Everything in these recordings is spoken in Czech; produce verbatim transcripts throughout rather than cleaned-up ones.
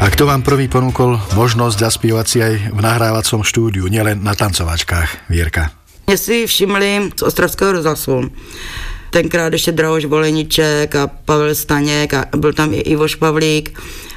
A kto vám prvý ponúkol možnosť zaspievať si aj v nahrávacom štúdiu, nielen na tancovačkách, Vierka? Mě si všimli z Ostravského rozhlasu. Tenkrát ještě Drahoš Voleniček a Pavel Staněk a byl tam i Ivoš Pavlík.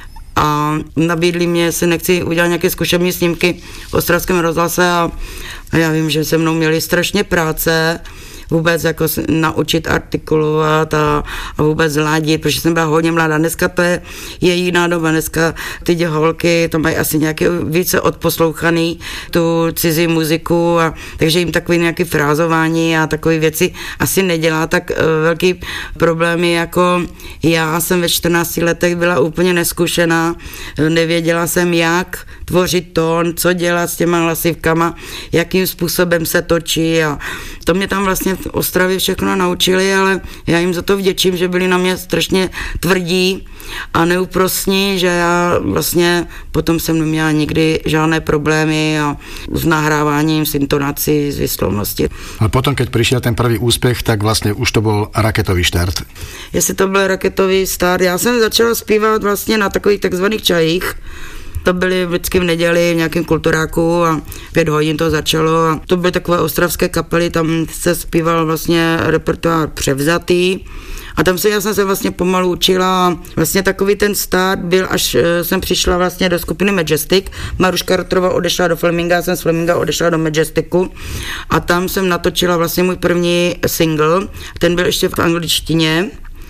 A nabídli mě, jestli nechci udělat nějaké zkušební snímky v Ostravském rozhlase a, a já vím, že se mnou měli strašně práce vůbec jako naučit artikulovat a, a vůbec ladit, protože jsem byla hodně mladá. Dneska to je, je jiná doba, dneska ty holky to mají asi nějaký více odposlouchaný, tu cizí muziku, a, takže jim takový nějaký frázování a takové věci asi nedělá tak uh, velký problémy, jako já jsem ve čtrnácti letech byla úplně neskušená, nevěděla jsem, jak tvořit tón, co dělat s těma hlasivkama, jakým způsobem se točí, a to mě tam vlastně v Ostravě všechno naučili, ale já jim za to vděčím, že byli na mě strašně tvrdí a neúprosní, že já vlastně potom jsem neměla nikdy žádné problémy a s nahráváním, s intonací, s výslovností. A potom, keď přišel ten první úspěch, tak vlastně už to byl raketový štart. Jestli to byl raketový start, já jsem začala zpívat vlastně na takových takzvaných čajích. To byly vždycky v neděli v nějakém kulturáku a pět hodin to začalo a to byly takové ostravské kapely, tam se zpíval vlastně repertoár převzatý a tam se, já jsem se vlastně pomalu učila. Vlastně takový ten start byl, až jsem přišla vlastně do skupiny Majestic. Maruška Rotrova odešla do Fleminga, jsem z Fleminga odešla do Majesticu a tam jsem natočila vlastně můj první single, ten byl ještě v angličtině.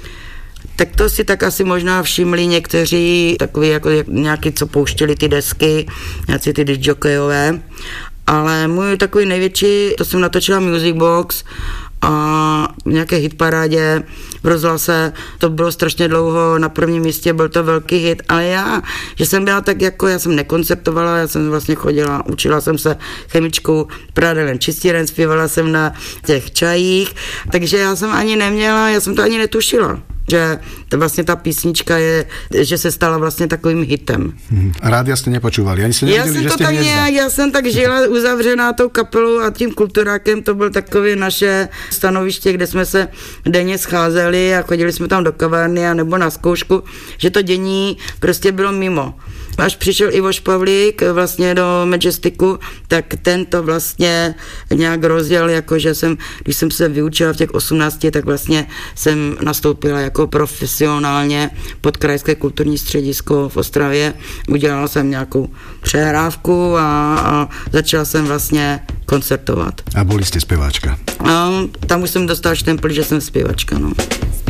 Tak to si tak asi možná všimli někteří, takový jako nějaký, co pouštěli ty desky, nějací ty disjokejové. Ale můj takový největší, to jsem natočila Music Box a v nějaké hitparádě v rozhlase, to bylo strašně dlouho, na prvním místě byl to velký hit, ale já, že jsem byla tak jako, já jsem nekonceptovala, já jsem vlastně chodila, učila jsem se chemičkou prádelem čistíren, zpívala jsem na těch čajích, takže já jsem ani neměla, já jsem to ani netušila, že to vlastně ta písnička je, že se stala vlastně takovým hitem. Hmm. A rádia jste nepočúvali, ani jste nevěděli, že jste hvězda. Já jsem tak žila uzavřená tou kapelou a tím kulturákem, to byl takové naše stanoviště, kde jsme se denně scházeli a chodili jsme tam do kavárny a nebo na zkoušku, že to dění prostě bylo mimo. Až přišel Ivoš Pavlík vlastně do Majesticu, tak ten to vlastně nějak rozděl, jakože jsem, když jsem se vyučila v těch osmnácti, tak vlastně jsem nastoupila jako profesionálně pod Krajské kulturní středisko v Ostravě. Udělala jsem nějakou přehrávku a, a začala jsem vlastně koncertovat. A byli jste zpěvačka? No, tam už jsem dostala štempel, že jsem zpěvačka, no.